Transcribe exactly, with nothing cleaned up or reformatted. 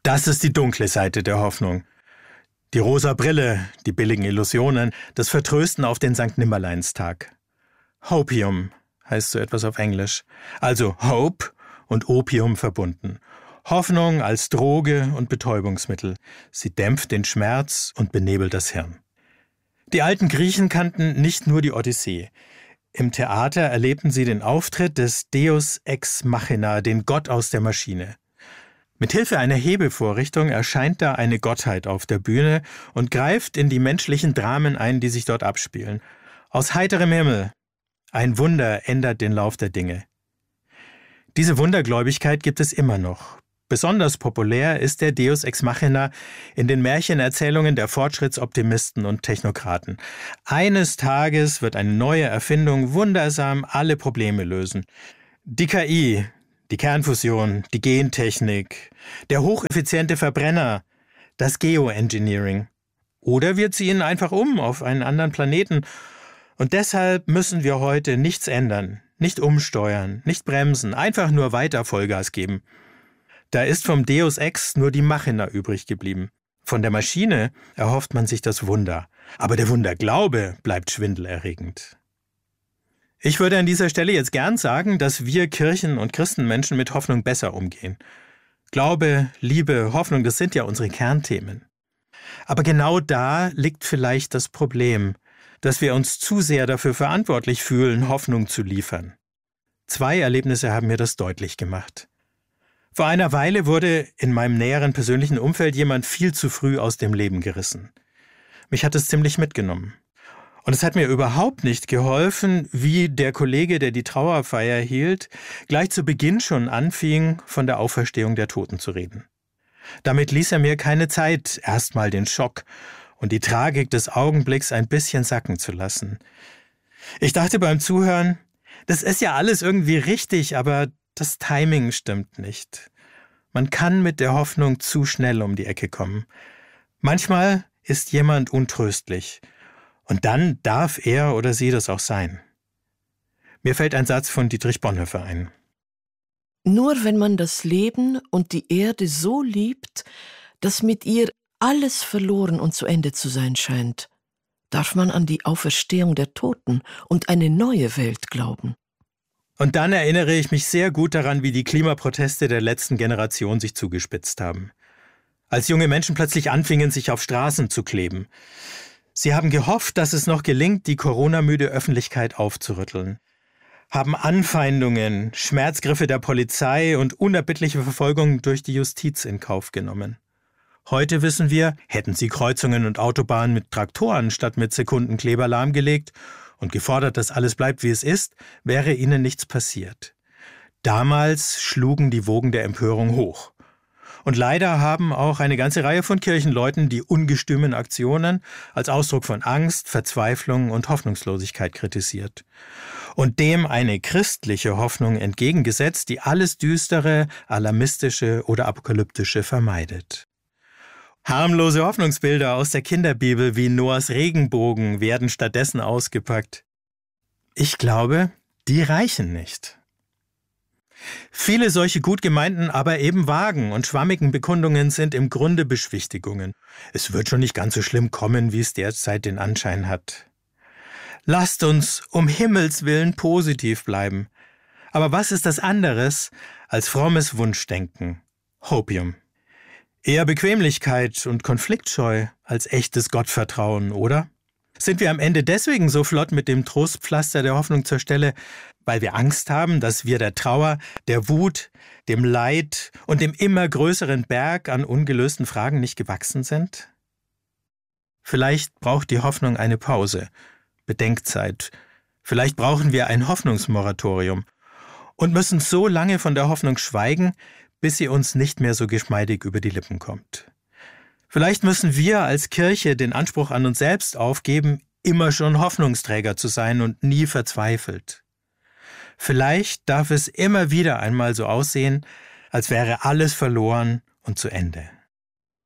Das ist die dunkle Seite der Hoffnung. Die rosa Brille, die billigen Illusionen, das Vertrösten auf den Sankt Nimmerleinstag. Hopium heißt so etwas auf Englisch. Also Hope und Opium verbunden. Hoffnung als Droge und Betäubungsmittel. Sie dämpft den Schmerz und benebelt das Hirn. Die alten Griechen kannten nicht nur die Odyssee. Im Theater erlebten sie den Auftritt des Deus ex machina, den Gott aus der Maschine. Mithilfe einer Hebelvorrichtung erscheint da eine Gottheit auf der Bühne und greift in die menschlichen Dramen ein, die sich dort abspielen. Aus heiterem Himmel. Ein Wunder ändert den Lauf der Dinge. Diese Wundergläubigkeit gibt es immer noch. Besonders populär ist der Deus ex machina in den Märchenerzählungen der Fortschrittsoptimisten und Technokraten. Eines Tages wird eine neue Erfindung wundersam alle Probleme lösen. Die K I, die Kernfusion, die Gentechnik, der hocheffiziente Verbrenner, das Geoengineering. Oder wir ziehen einfach um auf einen anderen Planeten. Und deshalb müssen wir heute nichts ändern, nicht umsteuern, nicht bremsen, einfach nur weiter Vollgas geben. Da ist vom Deus Ex nur die Machina übrig geblieben. Von der Maschine erhofft man sich das Wunder. Aber der Wunderglaube bleibt schwindelerregend. Ich würde an dieser Stelle jetzt gern sagen, dass wir Kirchen- und Christenmenschen mit Hoffnung besser umgehen. Glaube, Liebe, Hoffnung, das sind ja unsere Kernthemen. Aber genau da liegt vielleicht das Problem, dass wir uns zu sehr dafür verantwortlich fühlen, Hoffnung zu liefern. Zwei Erlebnisse haben mir das deutlich gemacht. Vor einer Weile wurde in meinem näheren persönlichen Umfeld jemand viel zu früh aus dem Leben gerissen. Mich hat es ziemlich mitgenommen. Und es hat mir überhaupt nicht geholfen, wie der Kollege, der die Trauerfeier hielt, gleich zu Beginn schon anfing, von der Auferstehung der Toten zu reden. Damit ließ er mir keine Zeit, erstmal den Schock und die Tragik des Augenblicks ein bisschen sacken zu lassen. Ich dachte beim Zuhören, das ist ja alles irgendwie richtig, aber das Timing stimmt nicht. Man kann mit der Hoffnung zu schnell um die Ecke kommen. Manchmal ist jemand untröstlich. Und dann darf er oder sie das auch sein. Mir fällt ein Satz von Dietrich Bonhoeffer ein. Nur wenn man das Leben und die Erde so liebt, dass mit ihr alles verloren und zu Ende zu sein scheint, darf man an die Auferstehung der Toten und eine neue Welt glauben. Und dann erinnere ich mich sehr gut daran, wie die Klimaproteste der letzten Generation sich zugespitzt haben. Als junge Menschen plötzlich anfingen, sich auf Straßen zu kleben. Sie haben gehofft, dass es noch gelingt, die Corona-müde Öffentlichkeit aufzurütteln. Haben Anfeindungen, Schmerzgriffe der Polizei und unerbittliche Verfolgung durch die Justiz in Kauf genommen. Heute wissen wir, hätten sie Kreuzungen und Autobahnen mit Traktoren statt mit Sekundenkleber lahmgelegt und gefordert, dass alles bleibt, wie es ist, wäre ihnen nichts passiert. Damals schlugen die Wogen der Empörung hoch. Und leider haben auch eine ganze Reihe von Kirchenleuten die ungestümen Aktionen als Ausdruck von Angst, Verzweiflung und Hoffnungslosigkeit kritisiert. Und dem eine christliche Hoffnung entgegengesetzt, die alles Düstere, Alarmistische oder Apokalyptische vermeidet. Harmlose Hoffnungsbilder aus der Kinderbibel wie Noahs Regenbogen werden stattdessen ausgepackt. Ich glaube, die reichen nicht. Viele solche gut gemeinten, aber eben vagen und schwammigen Bekundungen sind im Grunde Beschwichtigungen. Es wird schon nicht ganz so schlimm kommen, wie es derzeit den Anschein hat. Lasst uns um Himmels willen positiv bleiben. Aber was ist das anderes als frommes Wunschdenken? Hopium. Eher Bequemlichkeit und Konfliktscheu als echtes Gottvertrauen, oder? Sind wir am Ende deswegen so flott mit dem Trostpflaster der Hoffnung zur Stelle, weil wir Angst haben, dass wir der Trauer, der Wut, dem Leid und dem immer größeren Berg an ungelösten Fragen nicht gewachsen sind? Vielleicht braucht die Hoffnung eine Pause, Bedenkzeit. Vielleicht brauchen wir ein Hoffnungsmoratorium und müssen so lange von der Hoffnung schweigen, bis sie uns nicht mehr so geschmeidig über die Lippen kommt. Vielleicht müssen wir als Kirche den Anspruch an uns selbst aufgeben, immer schon Hoffnungsträger zu sein und nie verzweifelt. Vielleicht darf es immer wieder einmal so aussehen, als wäre alles verloren und zu Ende.